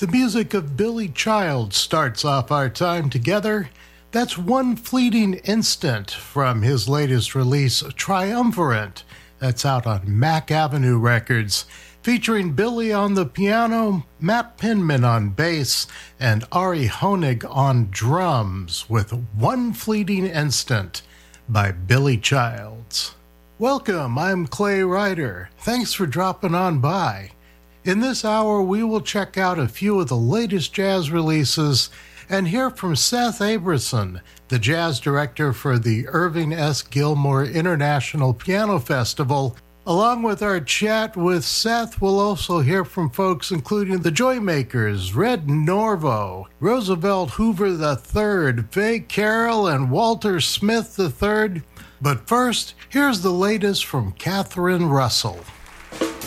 The music of Billy Childs starts off our time together. That's One Fleeting Instant from his latest release, Triumvirate. That's out on Mack Avenue Records, featuring Billy on the piano, Matt Pinman on bass, and Ari Honig on drums with One Fleeting Instant by Billy Childs. Welcome, I'm Clay Ryder. Thanks for dropping on by. In this hour, we will check out a few of the latest jazz releases and hear from Seth Abrason, the jazz director for the Irving S. Gilmore International Piano Festival. Along with our chat with Seth, we'll also hear from folks including the Joymakers, Red Norvo, Roosevelt Hoover III, Faye Carroll, and Walter Smith III. But first, here's the latest from Catherine Russell.